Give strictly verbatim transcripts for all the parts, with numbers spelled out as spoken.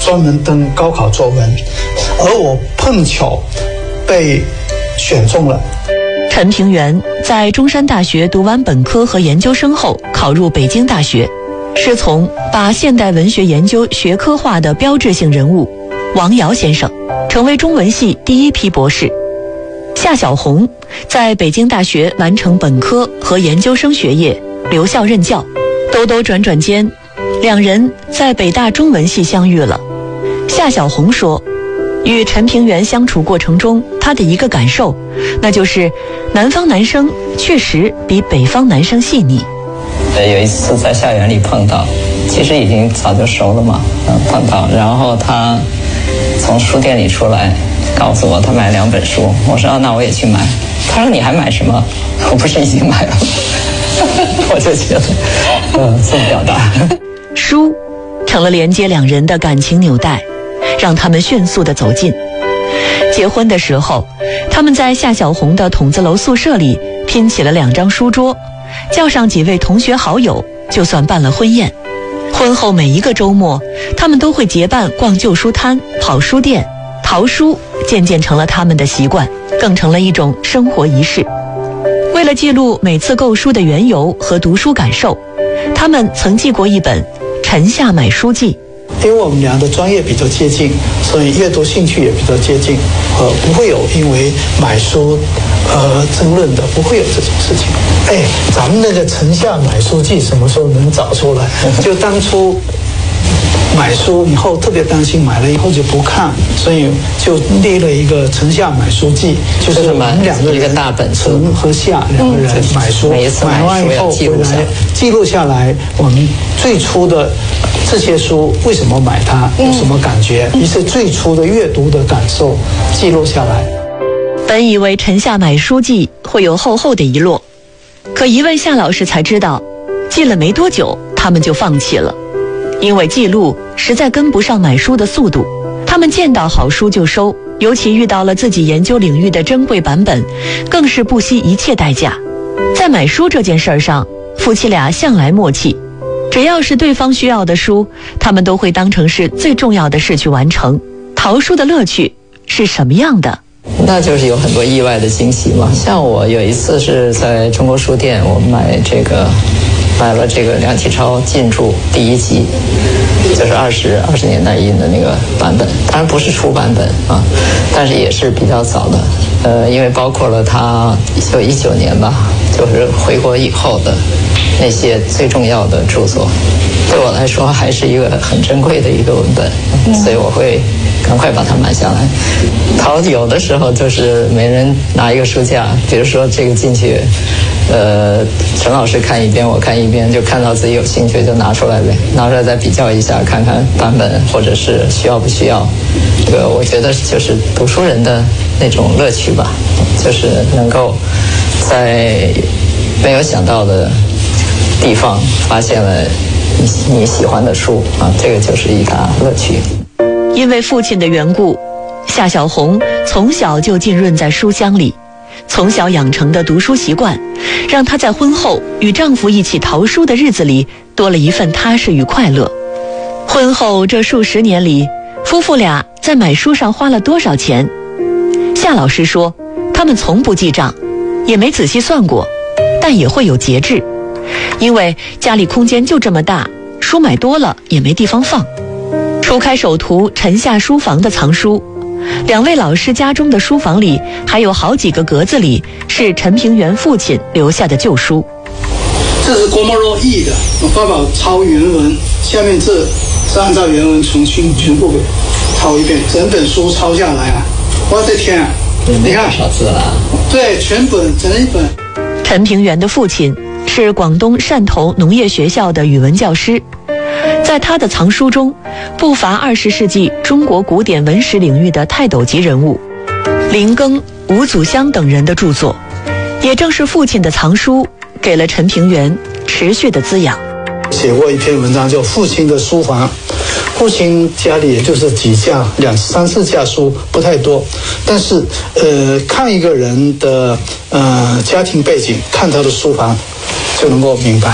专门登高考作文，而我碰巧被选中了。 陈平原在中山大学读完本科和研究生后，考入北京大学，师从把现代文学研究学科化的标志性人物王尧先生，成为中文系第一批博士。夏小红在北京大学完成本科和研究生学业，留校任教。兜兜转转间，两人在北大中文系相遇了。夏小红说，与陈平原相处过程中，他的一个感受，那就是南方男生确实比北方男生细腻。 有一次在校园里碰到，其实已经早就熟了嘛，碰到，然后他从书店里出来，告诉我他买两本书，我说、啊、那我也去买。他说你还买什么？我不是已经买了吗？我就觉得，嗯，这么表达。 书成了连接两人的感情纽带，让他们迅速地走近。结婚的时候，他们在夏小红的筒子楼宿舍里拼起了两张书桌，叫上几位同学好友，就算办了婚宴。婚后每一个周末，他们都会结伴逛旧书摊、跑书店，淘书渐渐成了他们的习惯，更成了一种生活仪式。为了记录每次购书的缘由和读书感受，他们曾记过一本《陈夏买书记》。 因为我们俩的专业比较接近，所以阅读兴趣也比较接近，呃，不会有因为买书呃争论的，不会有这种事情。哎，咱们那个陈夏买书记什么时候能找出来？就当初买书以后特别担心买了以后就不看，所以就列了一个陈夏买书记，就是我们两个人， 一个大本陈和夏两个人买书， 每一次买完以后回来记录下来我们最初的这些书为什么买它，有什么感觉，一些最初的阅读的感受记录下来。 本以为陈夏买书记会有厚厚的一摞，可一问夏老师才知道，记了没多久他们就放弃了，因为记录实在跟不上买书的速度。他们见到好书就收，尤其遇到了自己研究领域的珍贵版本，更是不惜一切代价。在买书这件事上，夫妻俩向来默契，只要是对方需要的书，他们都会当成是最重要的事去完成。淘书的乐趣是什么样的？ 那就是有很多意外的惊喜嘛。像我有一次是在中国书店，我买这个买了这个梁启超进驻第一集，就是二十二十年代印的那个版本，当然不是初版本啊，但是也是比较早的。呃，因为包括了他一九一九年吧，就是回国以后的那些最重要的著作，对我来说还是一个很珍贵的一个文本，所以我会赶快把它买下来。淘有的时候就是每人拿一个书架，比如说这个进去，呃，陈老师看一遍，我看一遍，就看到自己有兴趣就拿出来呗，拿出来再比较一下，看看版本或者是需要不需要。这个我觉得就是读书人的那种乐趣吧，就是能够在没有想到的地方发现了你你喜欢的书啊，这个就是一大乐趣。 因为父亲的缘故，夏小红从小就浸润在书香里，从小养成的读书习惯，让她在婚后与丈夫一起淘书的日子里多了一份踏实与快乐。婚后这数十年里，夫妇俩在买书上花了多少钱？夏老师说，他们从不记账，也没仔细算过，但也会有节制，因为家里空间就这么大，书买多了也没地方放。初开首图陈夏书房的藏书，两位老师家中的书房里还有好几个格子里是陈平原父亲留下的旧书。 这是郭沫若译的，我爸爸抄原文，下面这是按照原文重新全部给抄一遍，整本书抄下来啊！我的天啊！你看少字了？对， 全本整一本。 陈平原的父亲是广东汕头农业学校的语文教师，在他的藏书中不乏二十世纪中国古典文史领域的泰斗级人物林庚、吴祖湘等人的著作。也正是父亲的藏书给了陈平原持续的滋养。 写过一篇文章叫《父亲的书房》，父亲家里也就是几架两三四架书，不太多，但是呃看一个人的呃家庭背景，看他的书房就能够明白。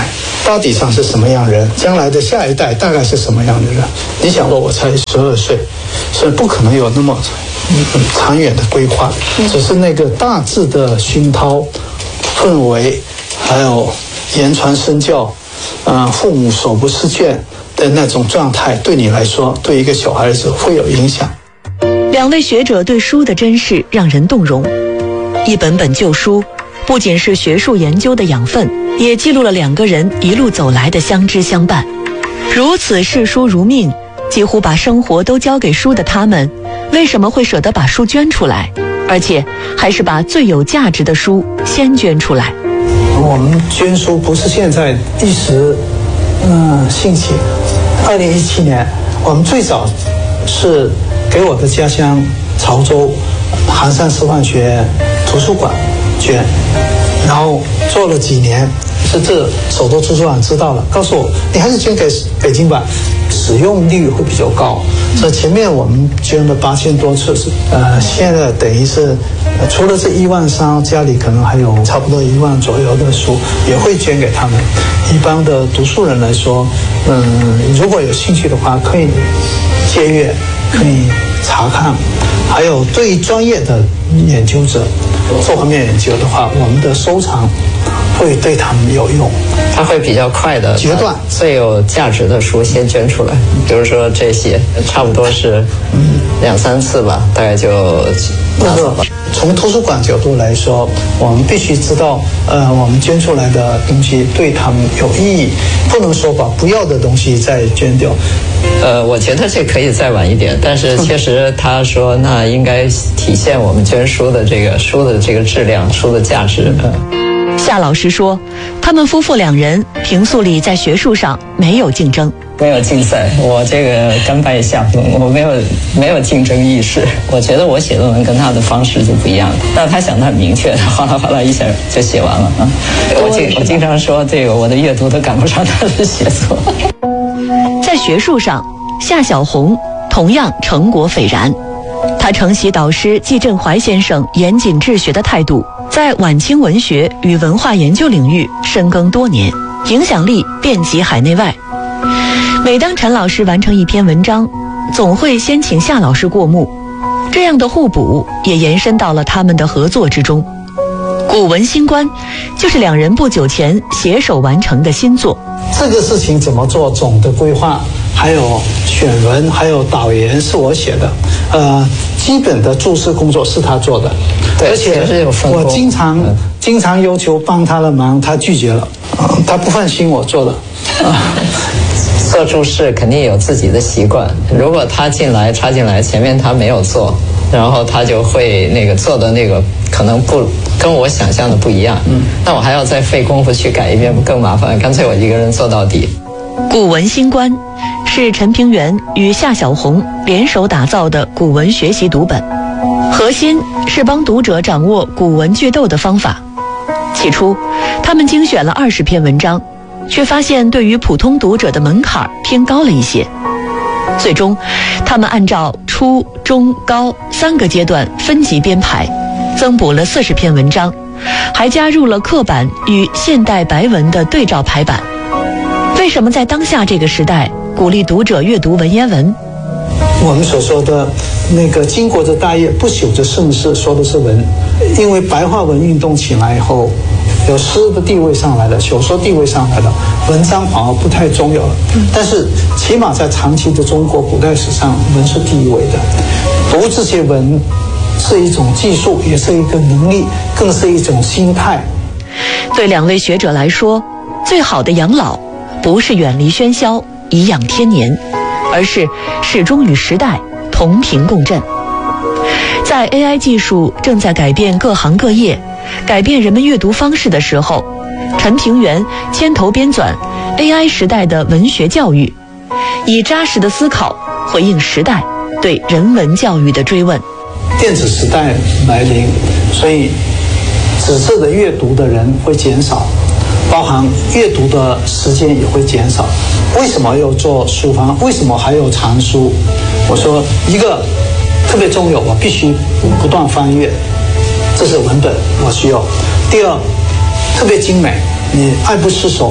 大体上是什么样人，将来的下一代大概是什么样的人。你想过我才十二岁，所以不可能有那么长远的规划，只是那个大致的熏陶氛围，还有言传身教，呃，父母手不释卷的那种状态，对你来说，对一个小孩子会有影响。 两位学者对书的珍视让人动容。一本本旧书，不仅是学术研究的养分，也记录了两个人一路走来的相知相伴。如此视书如命，几乎把生活都交给书的他们，为什么会舍得把书捐出来，而且还是把最有价值的书先捐出来？ 我们捐书不是现在一时嗯兴起。二零一七年，我们最早是给我的家乡潮州杭山师范学院图书馆捐，然后做了几年，是这首都图书馆知道了，告诉我你还是捐给北京吧，使用率会比较高。所以前面我们捐了八千多次，呃，现在等于是、呃、除了这一万三，家里可能还有差不多一万左右的书，也会捐给他们。一般的读书人来说，嗯，如果有兴趣的话，可以借阅，可以查看。还有对于专业的研究者做方面研究的话，我们的收藏会对他们有用。 他会比较快的决断最有价值的书先捐出来，比如说这些差不多是两三次吧，大概就拿走了。 从图书馆角度来说，我们必须知道，呃，我们捐出来的东西对他们有意义，不能说把不要的东西再捐掉。 呃，我觉得这可以再晚一点，但是确实他说那应该体现我们捐书的这个书的这个质量，书的价值。嗯。 夏老师说，他们夫妇两人平素里在学术上没有竞争， 没有竞赛，我这个甘拜下风，我没有没有竞争意识。我觉得我写论文跟他的方式就不一样，但他想得很明确，哗啦哗啦一下就写完了啊。我经我经常说，这个我的阅读都赶不上他的写作。 在学术上，夏小红同样成果斐然。他承袭导师季振怀先生严谨治学的态度，在晚清文学与文化研究领域深耕多年，影响力遍及海内外。每当陈老师完成一篇文章，总会先请夏老师过目，这样的互补也延伸到了他们的合作之中。古文新观就是两人不久前携手完成的新作。 这个事情怎么做，总的规划，还有选文，还有导言是我写的，呃，基本的注释工作是他做的，而且我经常经常要求帮他的忙，他拒绝了，呃、他不放心我做的。 做注释肯定有自己的习惯，如果他进来插进来，前面他没有做，然后他就会那个做的那个可能不跟我想象的不一样，嗯，那我还要再费功夫去改一遍，更麻烦，干脆我一个人做到底。 古文新观是陈平原与夏小红联手打造的古文学习读本，核心是帮读者掌握古文句读的方法。起初，他们精选了二十篇文章，却发现对于普通读者的门槛偏高了一些。最终，他们按照初、中、高三个阶段分级编排，增补了四十篇文章，还加入了刻板与现代白文的对照排版。为什么在当下这个时代鼓励读者阅读文言文？ 我们所说的那个经国之大业，不朽之盛世，说的是文。因为白话文运动起来以后，有诗的地位上来了，小说地位上来了，文章反而不太重要了。但是起码在长期的中国古代史上，文是第一位的。读这些文是一种技术，也是一个能力，更是一种心态。 对两位学者来说，最好的养老不是远离喧嚣，颐养天年，而是始终与时代同频共振。在 A I 技术正在改变各行各业，改变人们阅读方式的时候，陈平原牵头编纂 A I 时代的文学教育，以扎实的思考回应时代对人文教育的追问。 电子时代来临，所以纸质的阅读的人会减少，包含阅读的时间也会减少。为什么要做书房？为什么还有藏书？我说一个特别重要，我必须不断翻阅，这是文本我需要。第二，特别精美，你爱不释手，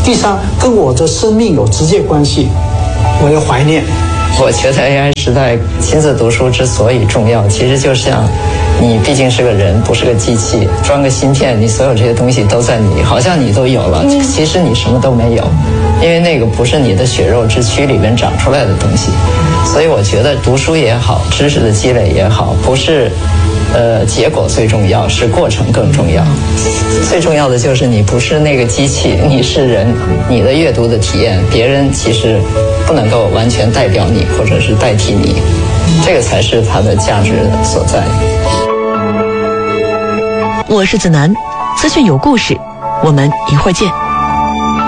第三，跟我的生命有直接关系，我要怀念。 我觉得 A I 时代亲自读书之所以重要，其实就像你毕竟是个人，不是个机器，装个芯片，你所有这些东西都在你，好像你都有了，其实你什么都没有，因为那个不是你的血肉之躯里面长出来的东西。所以我觉得读书也好，知识的积累也好，不是呃结果最重要，是过程更重要。最重要的就是你不是那个机器，你是人，你的阅读的体验，别人其实不能够完全代表你，或者是代替你，这个才是它的价值所在。 我是子楠，资讯有故事，我们一会儿见。